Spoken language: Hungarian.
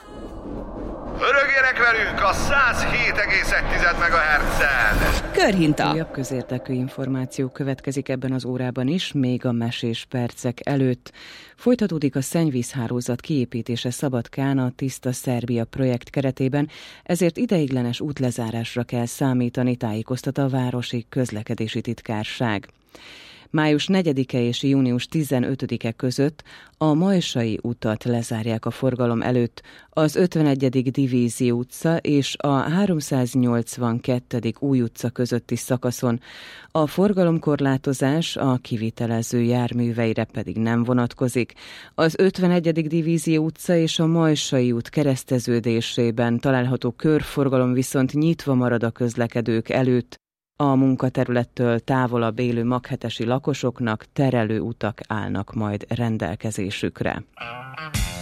Pörögjenek velünk a 107,1 MHz-en! Körhinta. Újabb közérdekű információ következik ebben az órában is, még a mesés percek előtt. Folytatódik a szennyvízhálózat kiépítése Szabadkán a Tiszta Szerbia projekt keretében, ezért ideiglenes útlezárásra kell számítani, tájékoztat a Városi Közlekedési Titkárság. Május 4-e és június 15-e között a Majsai utat lezárják a forgalom előtt, az 51. Divízió utca és a 382. Új utca közötti szakaszon. A forgalomkorlátozás a kivitelező járműveire pedig nem vonatkozik. Az 51. Divízió utca és a Majsai út kereszteződésében található körforgalom viszont nyitva marad a közlekedők előtt. A munkaterülettől távolabb élő maghetesi lakosoknak terelő utak állnak majd rendelkezésükre.